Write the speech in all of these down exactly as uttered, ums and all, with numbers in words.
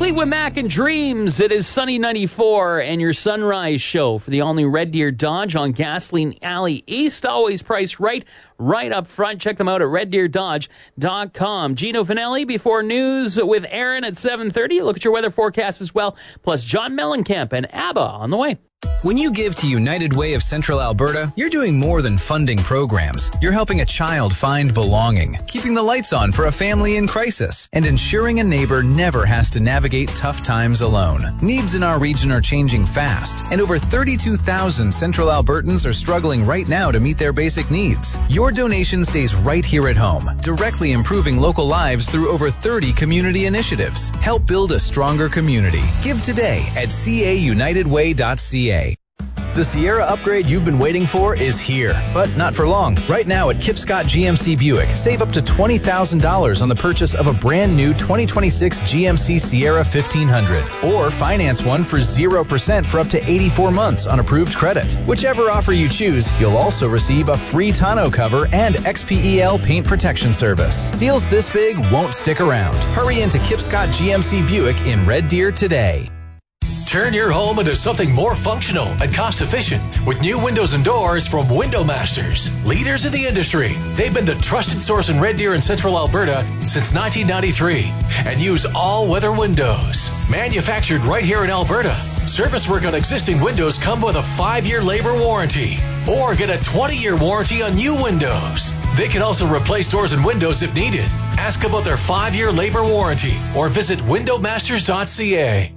Fleetwood Mac and Dreams. It is Sunny ninety-four and your sunrise show for the all-new Red Deer Dodge on Gasoline Alley East. Always priced right, right up front. Check them out at red deer dodge dot com. Gino Finelli before news with Aaron at seven thirty. Look at your weather forecast as well. Plus John Mellencamp and ABBA on the way. When you give to United Way of Central Alberta, you're doing more than funding programs. You're helping a child find belonging, keeping the lights on for a family in crisis, and ensuring a neighbor never has to navigate tough times alone. Needs in our region are changing fast, and over thirty-two thousand Central Albertans are struggling right now to meet their basic needs. Your donation stays right here at home, directly improving local lives through over thirty community initiatives. Help build a stronger community. Give today at c a united way dot c a. The Sierra upgrade you've been waiting for is here, but not for long. Right now at Kipscott G M C Buick, save up to twenty thousand dollars on the purchase of a brand new twenty twenty-six G M C Sierra fifteen hundred, or finance one for zero percent for up to eighty-four months on approved credit. Whichever offer you choose, you'll also receive a free tonneau cover and X P E L paint protection service. Deals this big won't stick around. Hurry into Kipscott G M C Buick in Red Deer today. Turn your home into something more functional and cost-efficient with new windows and doors from Window Masters. Leaders in the industry, they've been the trusted source in Red Deer and Central Alberta since nineteen ninety-three and use all-weather windows. Manufactured right here in Alberta. Service work on existing windows come with a five-year labor warranty or get a twenty-year warranty on new windows. They can also replace doors and windows if needed. Ask about their five-year labor warranty or visit window masters dot c a.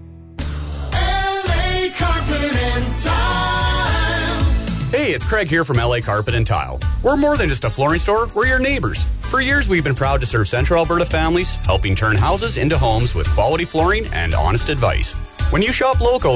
Carpet and Tile. Hey, it's Craig here from L A Carpet and Tile. We're more than just a flooring store, we're your neighbors. For years, we've been proud to serve Central Alberta families, helping turn houses into homes with quality flooring and honest advice. When you shop local,